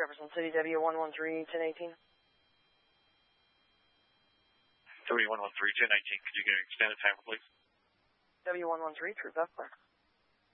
Jefferson City, W113, 1018. W113, 1018. Could you get an extended timer, please? W113, True Bethlehem.